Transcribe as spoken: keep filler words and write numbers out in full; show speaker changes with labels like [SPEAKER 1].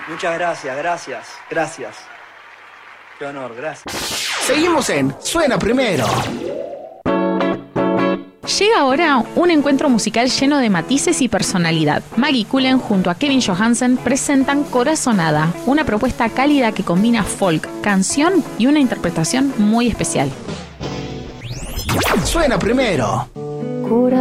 [SPEAKER 1] Muchas gracias, gracias, gracias. Qué honor, gracias.
[SPEAKER 2] Seguimos en Suena Primero.
[SPEAKER 3] Llega ahora un encuentro musical lleno de matices y personalidad. Maggie Cullen junto a Kevin Johansen presentan Corazonada, una propuesta cálida que combina folk, canción y una interpretación muy especial.
[SPEAKER 2] Suena Primero.